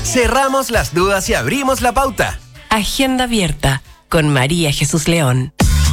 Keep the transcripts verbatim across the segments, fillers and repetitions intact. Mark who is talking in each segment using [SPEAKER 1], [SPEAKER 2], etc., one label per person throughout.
[SPEAKER 1] Cerramos las dudas y abrimos la pauta.
[SPEAKER 2] Agenda abierta con María Jesús León.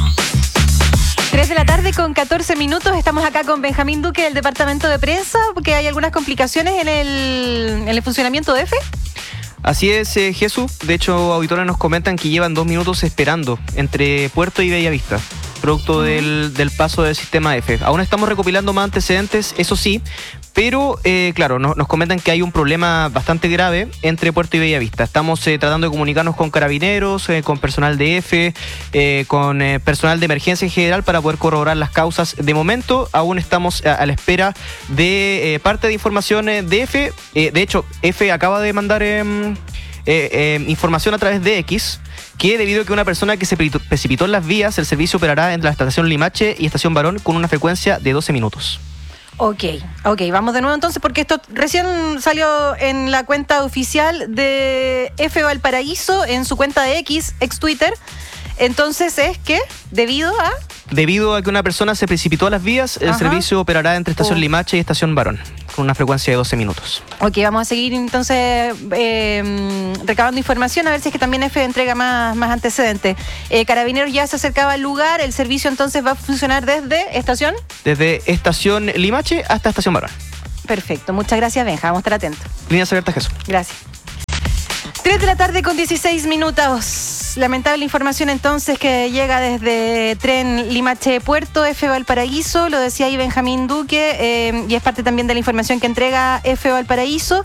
[SPEAKER 3] tres de la tarde con catorce minutos. Estamos acá con Benjamín Duque del departamento de prensa porque hay algunas complicaciones en el, en el funcionamiento de EFE.
[SPEAKER 4] Así es, eh, Jesús. De hecho, auditores nos comentan que llevan dos minutos esperando entre Puerto y Bellavista, producto del, del paso del sistema EFE. Aún estamos recopilando más antecedentes, eso sí, pero eh, claro, no, nos comentan que hay un problema bastante grave entre Puerto y Bellavista. Estamos eh, tratando de comunicarnos con carabineros, eh, con personal de EFE, eh, con eh, personal de emergencia en general para poder corroborar las causas. De momento, aún estamos a, a la espera de eh, parte de información eh, de EFE. Eh, de hecho, EFE acaba de mandar eh, eh, eh, información a través de X, que debido a que una persona que se precipitó en las vías, el servicio operará entre la estación Limache y estación Barón con una frecuencia de doce minutos.
[SPEAKER 3] Ok, ok, vamos de nuevo entonces porque esto recién salió en la cuenta oficial de EFE Valparaíso, en su cuenta de X, ex Twitter. Entonces es que, debido a...
[SPEAKER 4] Debido a que una persona se precipitó a las vías, el Ajá. servicio operará entre estación oh. Limache y estación Barón, con una frecuencia de doce minutos. Ok,
[SPEAKER 3] vamos a seguir entonces eh, recabando información, a ver si es que también EFE entrega más, más antecedentes. Eh, Carabineros ya se acercaba al lugar, el servicio entonces va a funcionar desde estación...
[SPEAKER 4] Desde estación Limache hasta estación Barón.
[SPEAKER 3] Perfecto, muchas gracias, Benja, vamos a estar atentos.
[SPEAKER 4] Líneas abiertas, Jesús.
[SPEAKER 3] Gracias. tres de la tarde con dieciséis minutos. Lamentable información entonces que llega desde tren Limache Puerto, EFE Valparaíso, lo decía ahí Benjamín Duque, eh, y es parte también de la información que entrega EFE Valparaíso.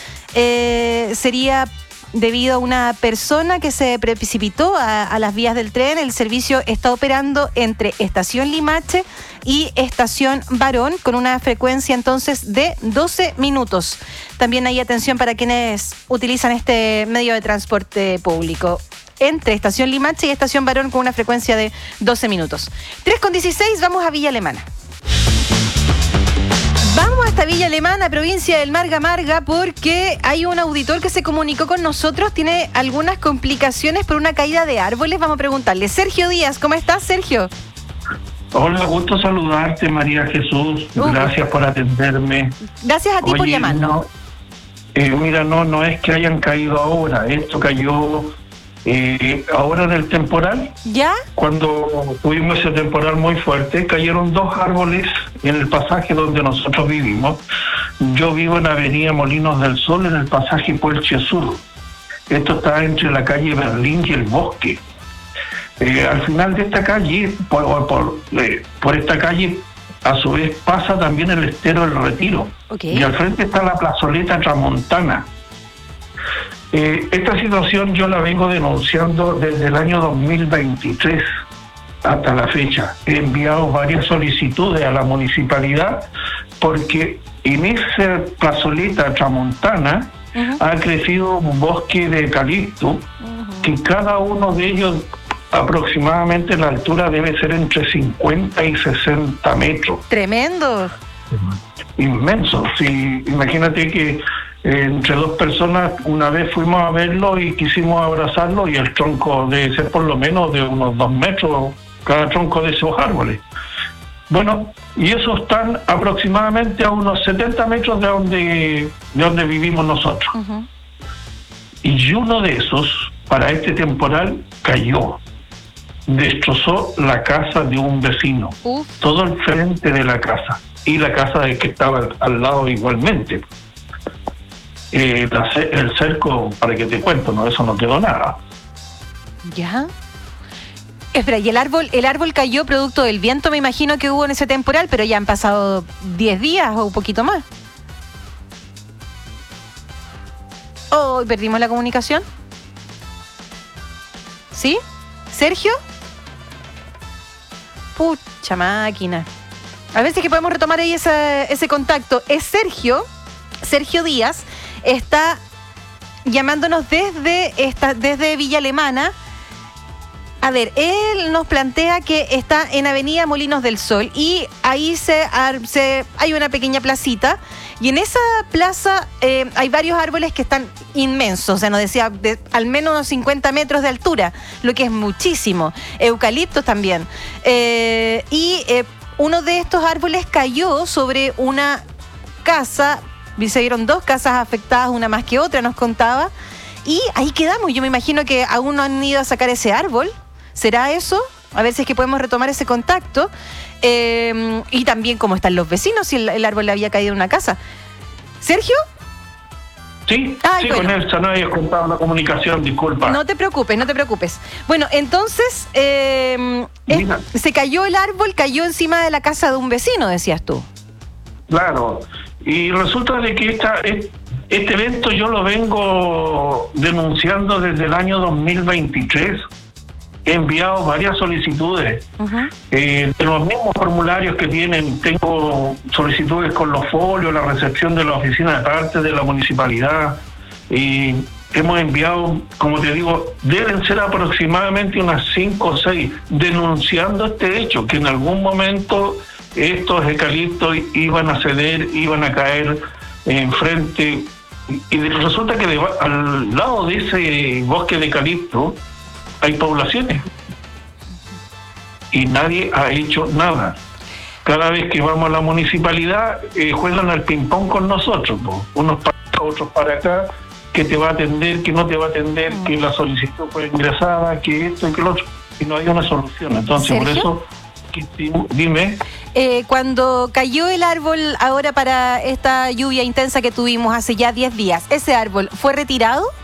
[SPEAKER 3] Eh, sería debido a una persona que se precipitó a, a las vías del tren. El servicio está operando entre estación Limache y estación Barón con una frecuencia entonces de doce minutos. También hay atención para quienes utilizan este medio de transporte público. Entre estación Limache y estación Barón con una frecuencia de doce minutos. tres con dieciséis, vamos a Villa Alemana. Vamos hasta Villa Alemana, provincia del Marga Marga, porque hay un auditor que se comunicó con nosotros, tiene algunas complicaciones por una caída de árboles. Vamos a preguntarle. Sergio Díaz, ¿cómo estás, Sergio?
[SPEAKER 5] Hola, gusto saludarte, María Jesús. Uh, Gracias por atenderme.
[SPEAKER 3] Gracias a ti
[SPEAKER 5] Oye,
[SPEAKER 3] por llamarnos.
[SPEAKER 5] No, eh, mira, no, no es que hayan caído ahora, esto cayó eh, ahora en el temporal.
[SPEAKER 3] ¿Ya?
[SPEAKER 5] Cuando tuvimos ese temporal muy fuerte, cayeron dos árboles en el pasaje donde nosotros vivimos. Yo vivo en Avenida Molinos del Sol, en el pasaje Puelche Sur. Esto está entre la calle Berlín y el Bosque. Eh, al final de esta calle, por, por, eh, por esta calle, a su vez pasa también el estero del Retiro. Okay. Y al frente está la plazoleta Tramontana. Eh, esta situación yo la vengo denunciando desde el año dos mil veintitrés hasta la fecha. He enviado varias solicitudes a la municipalidad porque en esa plazoleta Tramontana uh-huh. ha crecido un bosque de eucalipto uh-huh. que cada uno de ellos aproximadamente la altura debe ser entre cincuenta y sesenta metros.
[SPEAKER 3] Tremendo.
[SPEAKER 5] Inmenso. Sí, imagínate que eh, entre dos personas una vez fuimos a verlo y quisimos abrazarlo y el tronco debe ser por lo menos de unos dos metros cada tronco de esos árboles. Bueno, y esos están aproximadamente a unos setenta metros de donde, de donde vivimos nosotros. Uh-huh. Y uno de esos, para este temporal, cayó. Destrozó la casa de un vecino, uh. todo el frente de la casa y la casa de que estaba al, al lado igualmente. Eh, la, el cerco, para que te cuento, no, eso no quedó nada.
[SPEAKER 3] Ya. Espera, y el árbol, el árbol cayó producto del viento, me imagino que hubo en ese temporal, pero ya han pasado diez días o un poquito más. Oh, ¿perdimos la comunicación? ¿Sí? ¿Sergio? Pucha máquina. A ver si es que podemos retomar ahí ese, ese contacto. Es Sergio, Sergio Díaz, está llamándonos desde, esta, desde Villa Alemana. A ver, él nos plantea que está en Avenida Molinos del Sol y ahí se, se hay una pequeña placita y en esa plaza eh, hay varios árboles que están inmensos, o sea, nos decía de al menos unos cincuenta metros de altura, lo que es muchísimo, eucaliptos también. Eh, y eh, uno de estos árboles cayó sobre una casa Se vieron dos casas afectadas, una más que otra, nos contaba. Y ahí quedamos. Yo me imagino que aún no han ido a sacar ese árbol. ¿Será eso? A ver si es que podemos retomar ese contacto. Eh, y también cómo están los vecinos, si el, el árbol le había caído en una casa. ¿Sergio?
[SPEAKER 5] Sí,
[SPEAKER 3] Ay,
[SPEAKER 5] sí,
[SPEAKER 3] bueno.
[SPEAKER 5] con él, no había contado la comunicación, disculpa.
[SPEAKER 3] No te preocupes, no te preocupes. Bueno, entonces, eh, es-
[SPEAKER 5] Mira.
[SPEAKER 3] se cayó el árbol, cayó encima de la casa de un vecino, decías tú.
[SPEAKER 5] Claro, y resulta de que esta, es- este evento yo lo vengo denunciando desde el año dos mil veintitrés. He enviado varias solicitudes.
[SPEAKER 3] Ujú.
[SPEAKER 5] Eh, de los mismos formularios que tienen, tengo solicitudes con los folios, la recepción de la oficina de parte de la municipalidad. Y hemos enviado, como te digo, deben ser aproximadamente unas cinco o seis, denunciando este hecho, que en algún momento estos eucaliptos iban a ceder, iban a caer enfrente. Y de- resulta que deba- al lado de ese bosque de eucalipto hay poblaciones y nadie ha hecho nada. Cada vez que vamos a la municipalidad eh, juegan al ping-pong con nosotros, po. Unos para acá, otros para acá, que te va a atender, que no te va a atender, que la solicitud fue ingresada, que esto y que lo otro, y no hay una solución. Entonces, por
[SPEAKER 3] ¿Sergio?
[SPEAKER 5] eso, que- dime.
[SPEAKER 3] Eh, cuando cayó el árbol ahora para esta lluvia intensa que tuvimos hace ya diez días, ¿ese árbol fue retirado